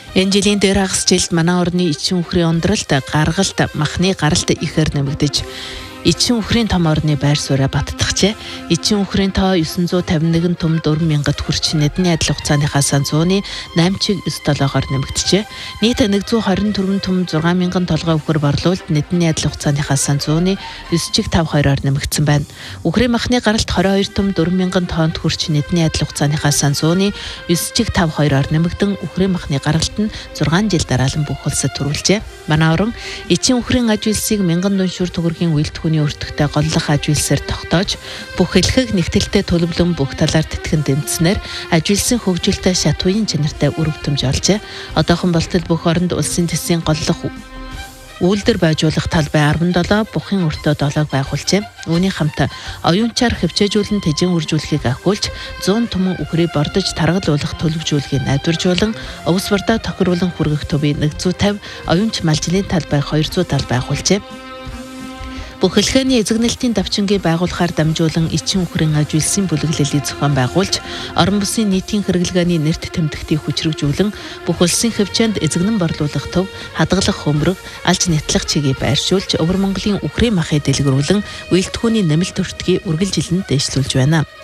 Энэ жилийн дээр хагас жилд манай орны эчин үхрийн ундралт, гаргалт, махны гаралт ихээр нэмэгдэж эчин үхрийн том орны байр сууриа баттгчээ. Эчин үхрийн тоо 951 том 4000-д хүрч нэдний адил хугацааныхаа санцууны 8.97-оор нэмэгдэжээ. Нийт 124 том 6000 толгой үхэр борлуулалт нэдний адил хугацааныхаа санцууны 9.52-оор нэмэгдсэн байна. Үхрийн махны гаралт 22 том 4000 тоннд хүрч нэдний адил хугацааныхаа санцууны 9.52-оор нэмэгдэн үхрийн махны гаралт нь 6 жил дараалан бүх улсад төрүүлжээ. Манай орон эчин үхрийн аж үйлсийг мянган дүншүр төгрөгийн үйлдвэрийн өртөгтэй голлох аж үйлсээр тогтоож бүх хэлхэг нэгтэлтэй төлөвлөн бүх талаар тэтгэн дэмжснээр аж үйлсийн хөгжилтэй шат үеийн чанартай үр өгтөмж олжээ. Одоохон болтол бүх оронд улсын төсвийн голлох үйлдвэр байжуулах талбай 17, бухын өртөө 7-г байгуулжээ. Үүний хамт оюунчаар хөвчөөжүүлэн тэжин үржүүлэхийг ахиулж 100 томон үхрийг бордож таргалуулах төлөвжүүлгийг найдваржуулан өвс бардаа тохируулан хүргэх төвийг 150, оюунч малжлын талбай 200 тал байгуулжээ. Бүх хэлхээний эзэгнэлтийн давчингийг байгуулахаар дамжуулан эчин үхрийн аж үйлсийн бүлэглэлийг зохион байгуулж, орон бүсийн нийтийн хэрэглгээний нэрт тэмдэгтийг хүчрэгжүүлэн бүх улсын хөвчөөнд эзэгнэн борлуулах төв, хадгалах хөмрөг, алж нятлах чигийг байршуулж, Өвөр Монголын үхрийн махыг дэлгэрүүлэн, үйлдвэрийн нэмэлт өртгийг үргэлжилэн дэвшлүүлж байна.